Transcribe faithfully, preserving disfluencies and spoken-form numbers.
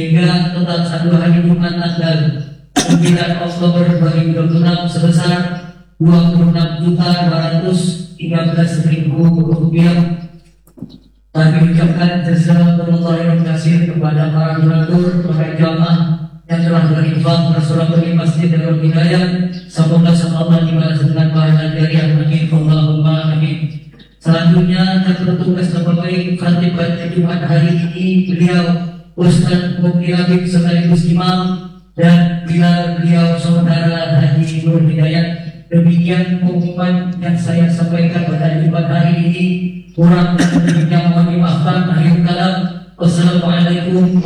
hingga total satu hari Jumat tanggal sembilan Oktober dua ribu dua puluh enam sebesar dua puluh enam juta dua ratus tiga belas ribu rupiah. Kami ucapkan jazakumullah khairan katsir kepada para donatur, para jamaah yang telah berinfak bersolatul di Masjid Darul Hidayah. Semoga Allah dibalas dengan pahala jariah. Amin Allahumma amin. Selanjutnya yang bertugas sebagai khatib pada Jumat hari ini beliau Ustaz Mufti Habib sekaligus imam, dan bila beliau saudara Haji Nur Hidayat. Demikian pengumuman yang saya sampaikan pada Jumat hari ini. Kurang dan lebihnya mohon dimaafkan. Akhir kalam, wassalamualaikum